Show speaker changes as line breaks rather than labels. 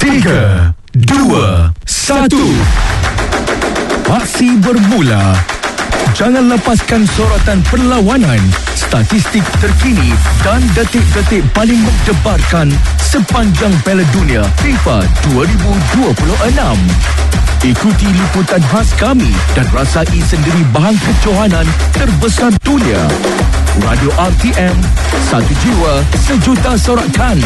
3, 2, 1. Aksi bermula. Jangan lepaskan sorotan perlawanan, statistik terkini dan detik-detik paling mendebarkan sepanjang Piala Dunia FIFA 2026. Ikuti liputan khas kami dan rasai sendiri bahan kejohanan terbesar dunia. Radio RTM, satu jiwa, sejuta sorakan.